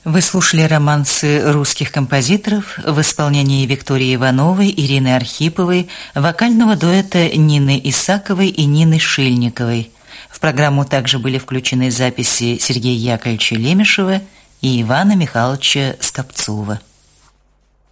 Вы слушали романсы русских композиторов в исполнении Виктории Ивановой, Ирины Архиповой, вокального дуэта Нины Исаковой и Нины Шильниковой. В программу также были включены записи Сергея Яковлевича Лемешева и Ивана Михайловича Скопцова.